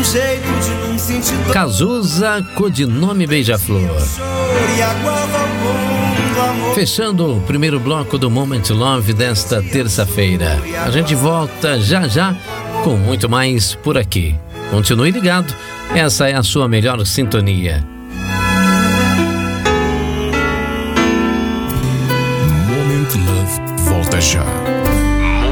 Cazuza, codinome Beija-Flor. Fechando o primeiro bloco do Moment Love desta terça-feira. A gente volta já já com muito mais por aqui. Continue ligado, essa é a sua melhor sintonia.